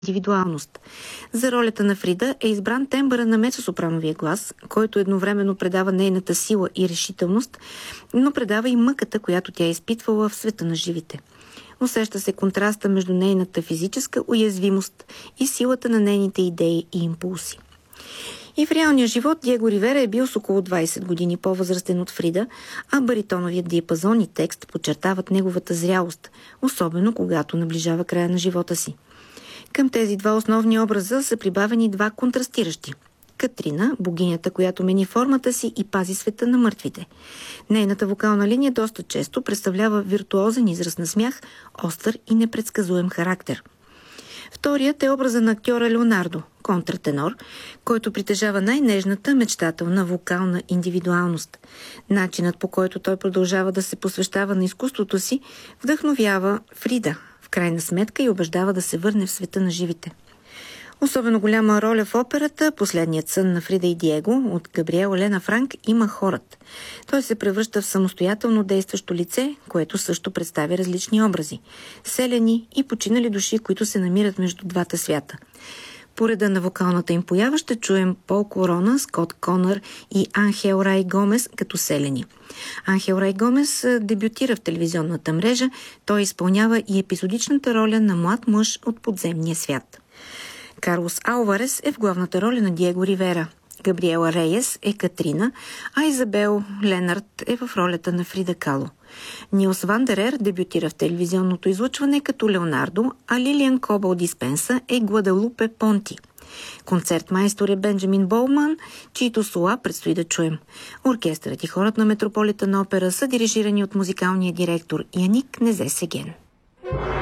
индивидуалност. За ролята на Фрида е избран тембъра на мецосопрановия глас, който едновременно предава нейната сила и решителност, но предава и мъката, която тя е изпитвала в света на живите. Усеща се контраста между нейната физическа уязвимост и силата на нейните идеи и импулси. И в реалния живот Диего Ривера е бил с около 20 години по-възрастен от Фрида, а баритоновият диапазон и текст подчертават неговата зрялост, особено когато наближава края на живота си. Към тези два основни образа са прибавени два контрастиращи. Катрина, богинята, която мени формата си и пази света на мъртвите. Нейната вокална линия доста често представлява виртуозен израз на смях, остър и непредсказуем характер. Вторият е образа на актьора Леонардо, контратенор, който притежава най-нежната, мечтателна вокална индивидуалност. Начинът, по който той продължава да се посвещава на изкуството си, вдъхновява Фрида, в крайна сметка, и убеждава да се върне в света на живите. Особено голяма роля в операта "Последният сън на Фрида и Диего" от Габриел Лена Франк има хорът. Той се превръща в самостоятелно действащо лице, което също представя различни образи. Селени и починали души, които се намират между двата свята. По реда на вокалната им поява ще чуем Пол Корона, Скот Конър и Анхел Рай Гомес като селени. Анхел Рай Гомес дебютира в телевизионната мрежа. Той изпълнява и епизодичната роля на млад мъж от подземния свят. Карлос Алварес е в главната роля на Диего Ривера. Габриела Рейес е Катрина, а Изабел Ленард е в ролята на Фрида Кало. Нилс Вандерер дебютира в телевизионното излъчване като Леонардо, а Лилиан Кобал Диспенса е Гваделупе Понти. Концертмайстор е Бенджамин Болман, чието сола предстои да чуем. Оркестърът и хорът на Метрополитен опера са дирижирани от музикалния директор Яник Незе-Сеген.